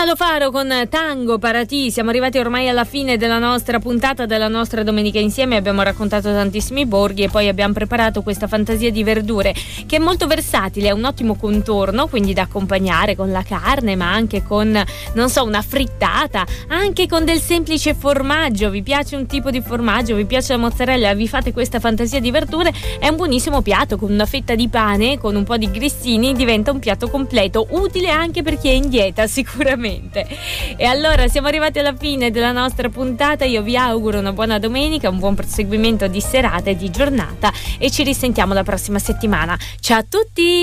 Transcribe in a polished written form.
Italo Faro con Tango Parati. Siamo arrivati ormai alla fine della nostra puntata, della nostra domenica insieme. Abbiamo raccontato tantissimi borghi e poi abbiamo preparato questa fantasia di verdure che è molto versatile, è un ottimo contorno, quindi da accompagnare con la carne, ma anche con, non so, una frittata, anche con del semplice formaggio. Vi piace un tipo di formaggio, vi piace la mozzarella, vi fate questa fantasia di verdure, è un buonissimo piatto con una fetta di pane, con un po' di grissini, diventa un piatto completo, utile anche per chi è in dieta sicuramente. E allora siamo arrivati alla fine della nostra puntata. Io vi auguro una buona domenica, un buon proseguimento di serata e di giornata e ci risentiamo la prossima settimana. Ciao a tutti!